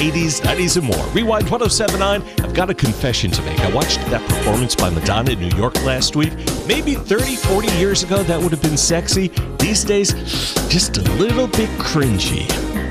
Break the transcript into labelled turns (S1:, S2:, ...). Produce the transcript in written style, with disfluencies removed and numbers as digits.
S1: 80s, 90s, and more. Rewind 1079. I've got a confession to make. I watched that performance by Madonna in New York last week. Maybe 30, 40 years ago, that would have been sexy. These days, just a little bit cringy.